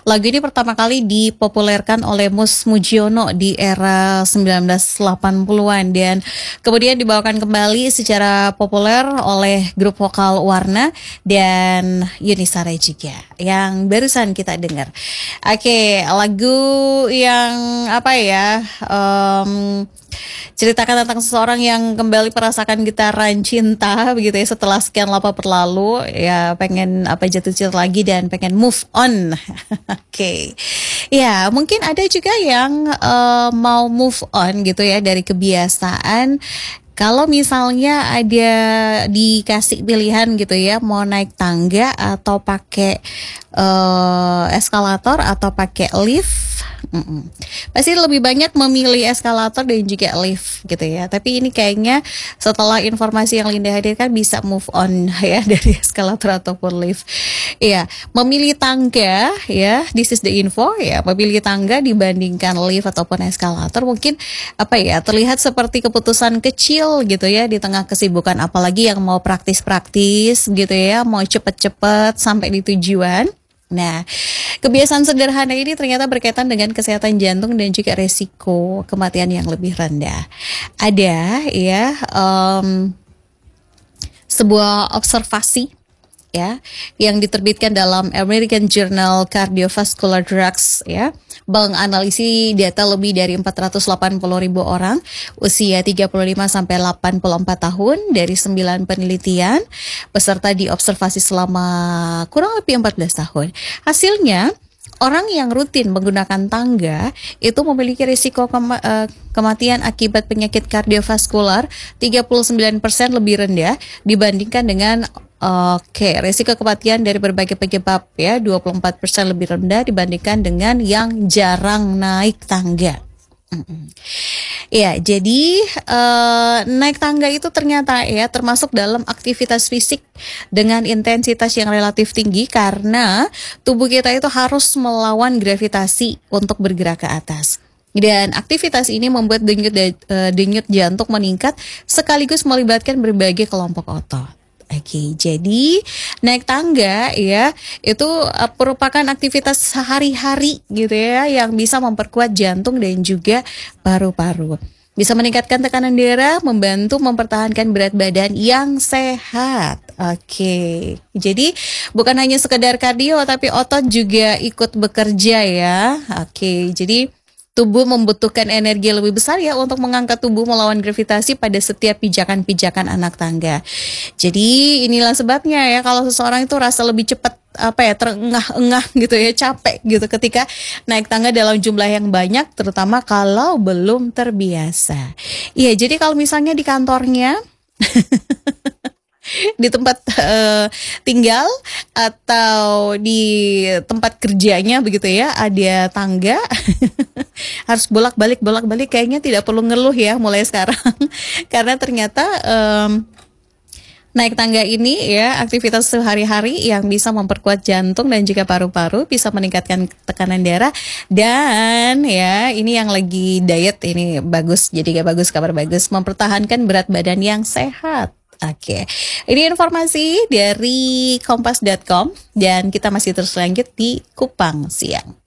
Lagu ini pertama kali dipopulerkan oleh Mus Mujiono di era 1980-an dan kemudian dibawakan kembali secara populer oleh grup vokal Warna dan Yuni Shara juga yang barusan kita dengar. Oke, lagu yang apa ya? Ceritakan tentang seseorang yang kembali merasakan getaran cinta begitu ya setelah sekian lama berlalu, ya pengen jatuh cinta lagi dan pengen move on. Oke. Ya, mungkin ada juga yang mau move on gitu ya dari kebiasaan. Kalau misalnya ada dikasih pilihan gitu ya, mau naik tangga atau pakai eskalator atau pakai lift, pasti lebih banyak memilih eskalator dan juga lift gitu ya. Tapi ini kayaknya setelah informasi yang Linda hadirkan bisa move on ya dari eskalator ataupun lift. Iya, memilih tangga ya, this is the info ya. Memilih tangga dibandingkan lift ataupun eskalator mungkin terlihat seperti keputusan kecil gitu ya di tengah kesibukan, apalagi yang mau praktis-praktis gitu ya, mau cepet-cepet sampai di tujuan. Nah, kebiasaan sederhana ini ternyata berkaitan dengan kesehatan jantung dan juga resiko kematian yang lebih rendah. Ada ya sebuah observasi ya yang diterbitkan dalam American Journal Cardiovascular Drugs ya, menganalisis data lebih dari 480.000 orang usia 35 sampai 84 tahun dari 9 penelitian. Peserta diobservasi selama kurang lebih 14 tahun. Hasilnya, orang yang rutin menggunakan tangga itu memiliki risiko kematian akibat penyakit kardiovaskular 39% lebih rendah dibandingkan dengan risiko kematian dari berbagai penyebab ya 24% lebih rendah dibandingkan dengan yang jarang naik tangga. Ya, jadi naik tangga itu ternyata ya termasuk dalam aktivitas fisik dengan intensitas yang relatif tinggi karena tubuh kita itu harus melawan gravitasi untuk bergerak ke atas. Dan aktivitas ini membuat denyut jantung meningkat sekaligus melibatkan berbagai kelompok otot. Oke, jadi naik tangga ya itu merupakan aktivitas sehari-hari gitu ya yang bisa memperkuat jantung dan juga paru-paru. Bisa meningkatkan tekanan darah, membantu mempertahankan berat badan yang sehat. Oke, jadi bukan hanya sekedar kardio tapi otot juga ikut bekerja ya. Oke, jadi tubuh membutuhkan energi lebih besar ya untuk mengangkat tubuh melawan gravitasi pada setiap pijakan-pijakan anak tangga. Jadi inilah sebabnya ya kalau seseorang itu rasa lebih cepat terengah-engah gitu ya, capek gitu ketika naik tangga dalam jumlah yang banyak, terutama kalau belum terbiasa. Iya, jadi kalau misalnya di kantornya di tempat tinggal atau di tempat kerjanya begitu ya ada tangga harus bolak-balik kayaknya tidak perlu ngeluh ya mulai sekarang karena ternyata naik tangga ini ya aktivitas sehari-hari yang bisa memperkuat jantung dan juga paru-paru, bisa meningkatkan tekanan darah dan ya ini yang lagi diet ini bagus, jadi bagus, kabar bagus, mempertahankan berat badan yang sehat. Oke, ini informasi dari kompas.com dan kita masih terus lanjut di Kupang Siang.